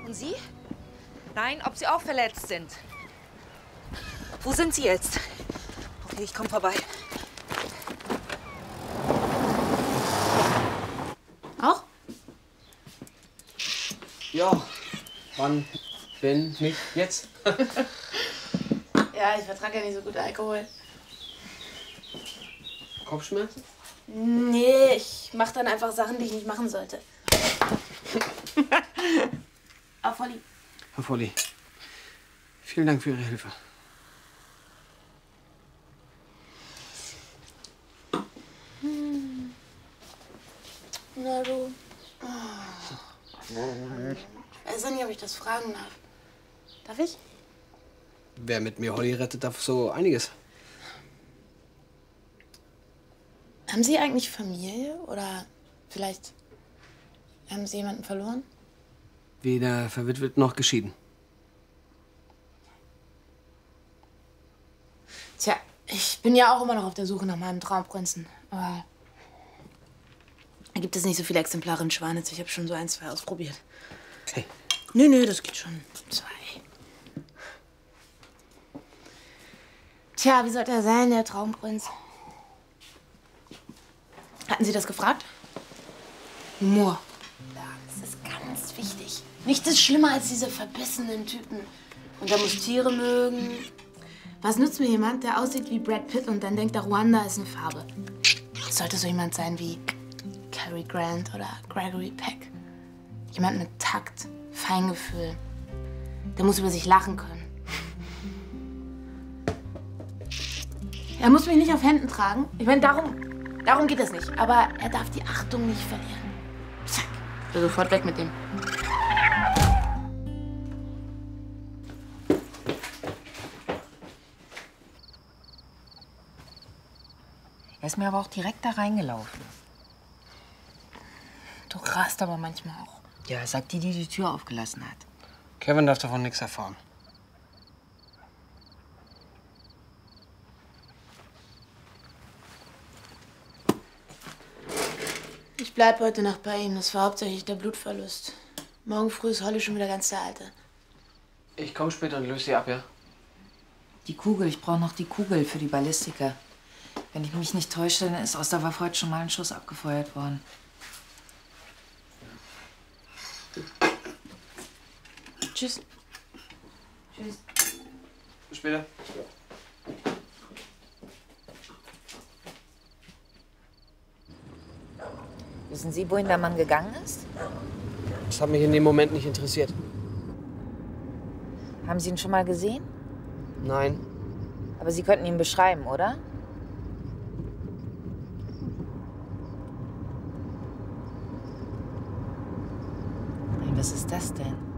Und Sie? Nein, ob Sie auch verletzt sind. Wo sind Sie jetzt? Okay, ich komme vorbei. Auch? Ja, wann, wenn nicht jetzt? Ja, ich vertrage ja nicht so gut Alkohol. Kopfschmerzen? Nee, ich mache dann einfach Sachen, die ich nicht machen sollte. Auf Holly. Herr Volli, vielen Dank für Ihre Hilfe. Na du. Ich weiß nicht, ob ich das fragen darf. Darf ich? Wer mit mir Holly rettet, darf so einiges. Haben Sie eigentlich Familie? Oder vielleicht haben Sie jemanden verloren? Weder verwitwet noch geschieden. Tja, ich bin ja auch immer noch auf der Suche nach meinem Traumprinzen. Aber da gibt es nicht so viele Exemplare in Schwanitz. Ich habe schon so 1, 2 ausprobiert. Okay. Nö, das geht schon. 2. Tja, wie sollte er sein, der Traumprinz? Hatten Sie das gefragt? Humor. Ja, das ist ganz wichtig. Nichts ist schlimmer als diese verbissenen Typen. Und er muss Tiere mögen. Was nützt mir jemand, der aussieht wie Brad Pitt und dann denkt, der Ruanda ist eine Farbe? Es sollte so jemand sein wie Cary Grant oder Gregory Peck. Jemand mit Takt, Feingefühl. Der muss über sich lachen können. Er muss mich nicht auf Händen tragen. Ich meine, darum geht es nicht. Aber er darf die Achtung nicht verlieren. Zack. Ich bin sofort weg mit dem. Er ist mir aber auch direkt da reingelaufen. Du rast aber manchmal auch. Ja, sagt die die Tür aufgelassen hat. Kevin darf davon nichts erfahren. Ich bleib heute Nacht bei ihm. Das war hauptsächlich der Blutverlust. Morgen früh ist Holly schon wieder ganz der Alte. Ich komme später und löse sie ab, ja? Die Kugel, ich brauche noch die Kugel für die Ballistiker. Wenn ich mich nicht täusche, dann ist aus der Waffe heute schon mal ein Schuss abgefeuert worden. Tschüss. Tschüss. Bis später. Wissen Sie, wohin der Mann gegangen ist? Das hat mich in dem Moment nicht interessiert. Haben Sie ihn schon mal gesehen? Nein. Aber Sie könnten ihn beschreiben, oder? Nein, was ist das denn?